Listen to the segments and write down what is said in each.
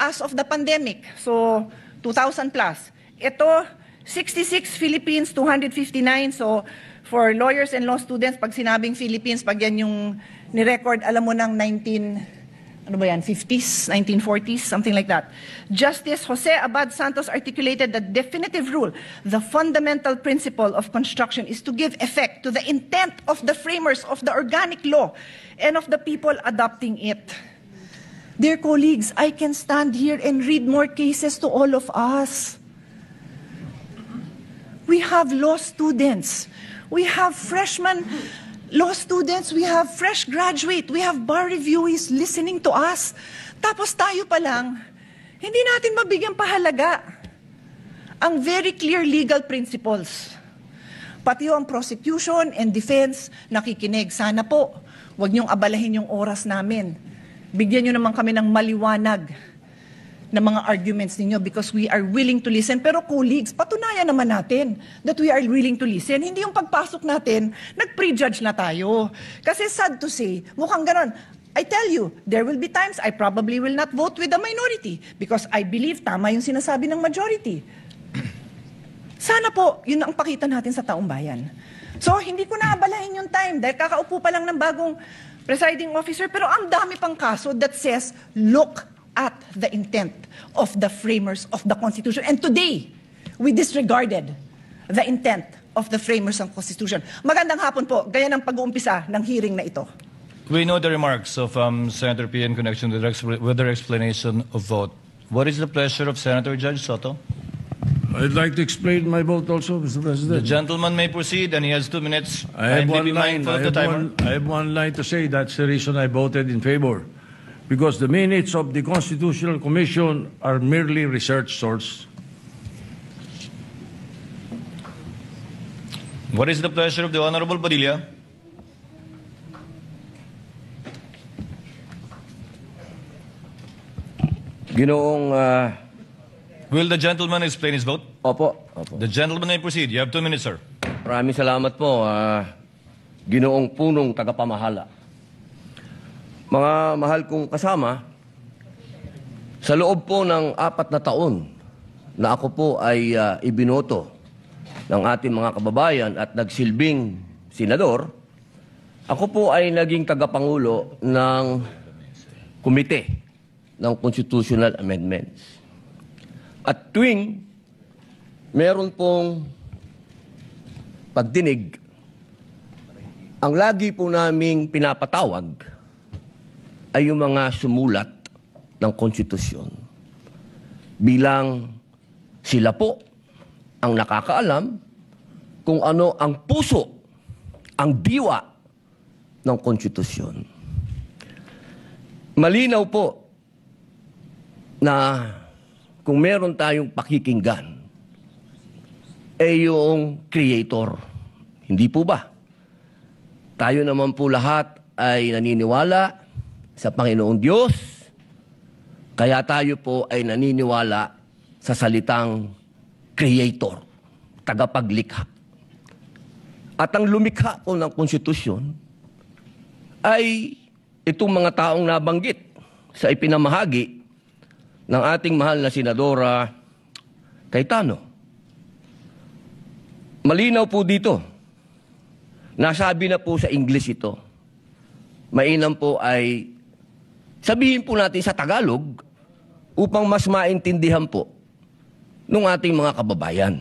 as of the pandemic, so 2,000 plus. Ito, 66 Philippines, 259. So for lawyers and law students, pag sinabing Philippines, pag yan yung ni-record, alam mo ng 50s, 1940s, something like that. Justice Jose Abad Santos articulated the definitive rule. The fundamental principle of construction is to give effect to the intent of the framers of the organic law and of the people adopting it. Dear colleagues, I can stand here and read more cases to all of us. We have law students. We have freshman law students. We have fresh graduate. We have bar reviewees listening to us. Tapos tayo pa lang, hindi natin mabigyan pahalaga ang very clear legal principles. Pati ang prosecution and defense nakikinig. Sana po, huwag niyong abalahin yung oras namin. Bigyan niyo naman kami ng maliwanag na mga arguments ninyo because we are willing to listen. Pero colleagues, patunayan naman natin that we are willing to listen. Hindi yung pagpasok natin, nag-prejudge na tayo. Kasi sad to say, mukhang ganon. I tell you, there will be times I probably will not vote with the minority because I believe tama yung sinasabi ng majority. Sana po, yun ang pakita natin sa taong bayan. So, hindi ko naabalahin yung time dahil kakaupo pa lang ng bagong presiding officer, pero ang dami pang kaso that says, look at the intent of the framers of the Constitution. And today, we disregarded the intent of the framers of the Constitution. Magandang hapon po, gaya ng pag-uumpisa ng hearing na ito. We know the remarks of Senator P. in connection with their explanation of vote. What is the pleasure of Senator Judge Soto? I'd like to explain my vote also, Mr. President. The gentleman may proceed, and he has 2 minutes. I have one be line. mindful of the timer. I have one line to say. That's the reason I voted in favor. Because the minutes of the Constitutional Commission are merely research source. What is the pleasure of the Honorable Padilla? Ginoong Will the gentleman explain his vote? Opo. The gentleman may proceed. You have 2 minutes, sir. Maraming salamat po, Ginoong punong tagapamahala. Mga mahal kong kasama, sa loob po ng 4 na taon na ako po ay ibinoto ng ating mga kababayan at nagsilbing senador, ako po ay naging tagapangulo ng komite ng Constitutional Amendments. At tuwing meron pong pagdinig, ang lagi po naming pinapatawag ay yung mga sumulat ng konstitusyon. Bilang sila po ang nakakaalam kung ano ang puso, ang diwa ng konstitusyon. Malinaw po na kung meron tayong pakikinggan, yung creator. Hindi po ba? Tayo naman po lahat ay naniniwala sa Panginoong Diyos, kaya tayo po ay naniniwala sa salitang creator, tagapaglikha. At ang lumikha po ng konstitusyon ay itong mga taong nabanggit sa ipinamahagi ng ating mahal na Senadora Cayetano. Malinaw po dito. Nasabi na po sa English ito. Mainam po ay sabihin po natin sa Tagalog upang mas maintindihan po ng ating mga kababayan.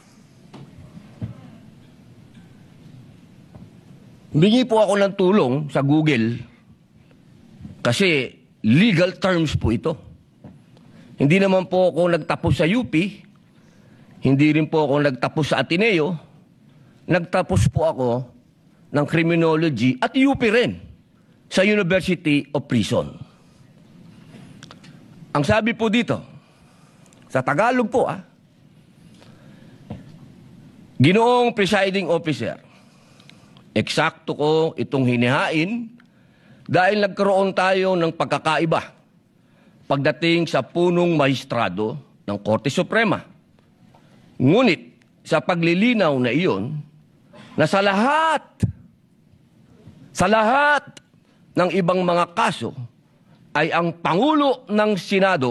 Humingi po ako ng tulong sa Google kasi legal terms po ito. Hindi naman po ako nagtapos sa UP, hindi rin po ako nagtapos sa Ateneo, nagtapos po ako ng criminology at UP rin sa University of Prison. Ang sabi po dito, sa Tagalog po Ginoong Presiding Officer, eksakto ko itong hinihain dahil nagkaroon tayo ng pagkakaiba pagdating sa punong maestrado ng Korte Suprema. Ngunit sa paglilinaw na iyon, na sa lahat ng ibang mga kaso ay ang Pangulo ng Senado